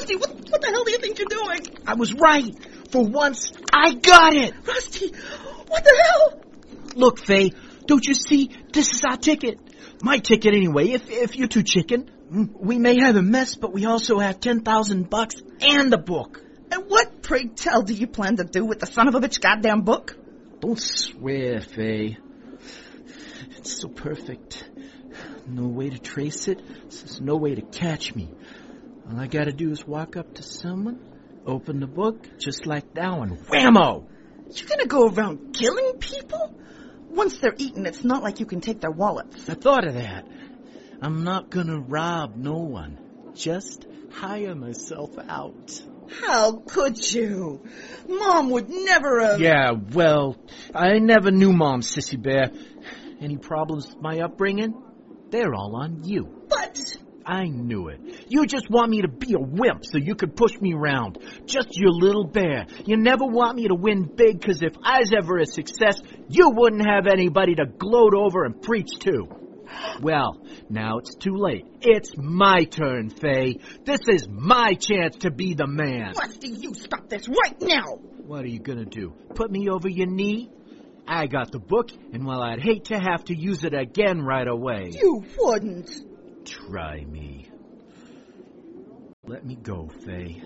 Rusty, what the hell do you think you're doing? I was right. For once, I got it. Rusty, what the hell? Look, Faye, don't you see? This is our ticket. My ticket anyway, if you're too chicken. We may have a mess, but we also have $10,000 and the book. And what, pray tell, do you plan to do with the son of a bitch goddamn book? Don't swear, Faye. It's so perfect. No way to trace it. There's no way to catch me. All I gotta do is walk up to someone, open the book, just like now, and whammo! You gonna go around killing people? Once they're eaten, it's not like you can take their wallets. I thought of that. I'm not gonna rob no one. Just hire myself out. How could you? Mom would never have... Yeah, well, I never knew Mom, Sissy Bear. Any problems with my upbringing? They're all on you. But... I knew it. You just want me to be a wimp so you could push me around. Just your little bear. You never want me to win big, because if I was ever a success, you wouldn't have anybody to gloat over and preach to. Well, now it's too late. It's my turn, Faye. This is my chance to be the man. Rusty, you stop this right now! What are you gonna do? Put me over your knee? I got the book, and while I'd hate to have to use it again right away... You wouldn't. Try me. Let me go, Faye.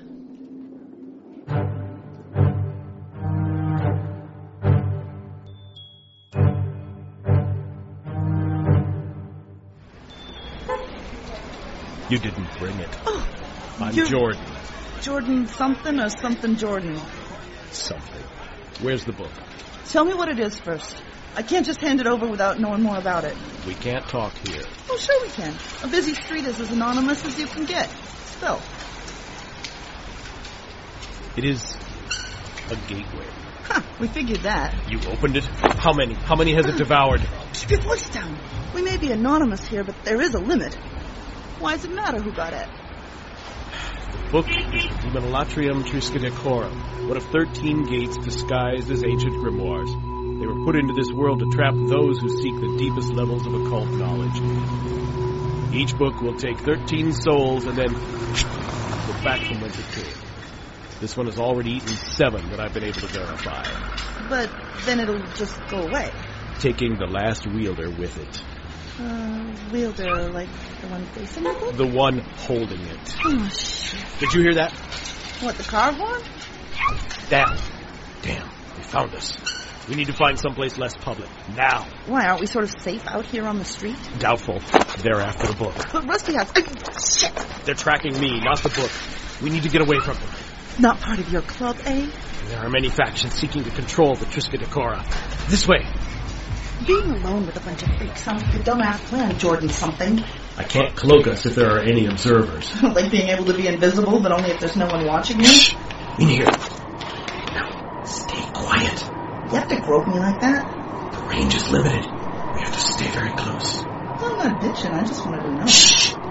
You didn't bring it. Oh, I'm Jordan. Jordan something or something Jordan? Something. Where's the book? Tell me what it is first. I can't just hand it over without knowing more about it. We can't talk here. Oh, sure we can. A busy street is as anonymous as you can get. Spill. It is a gateway. Huh, we figured that. You opened it? How many? How many has it devoured? Keep your voice down. We may be anonymous here, but there is a limit. Why does it matter who got it? The book is the Demonolatrium Triskaidekarum, one of 13 gates disguised as ancient grimoires. They were put into this world to trap those who seek the deepest levels of occult knowledge. Each book will take 13 souls and then go back from whence it came. This one has already eaten 7 that I've been able to verify. But then it'll just go away. Taking the last wielder with it. Wielder, like the one facing the book? The one holding it. Oh, shit. Did you hear that? What, the car horn? Damn, they found us. We need to find someplace less public, now. Why, aren't we sort of safe out here on the street? Doubtful. They're after the book. But Rusty has... Shit! They're tracking me, not the book. We need to get away from them. Not part of your club, eh? There are many factions seeking to control the Triskaidekara. This way. Being alone with a bunch of freaks sounds like a dumbass plan, Jordan something. I can't cloak us if there are any observers. Like being able to be invisible, but only if there's no one watching you? Shh! In here. Now, stay quiet. You have to grope me like that? The range is limited. We have to stay very close. I'm not bitching, I just wanted to know. Shh!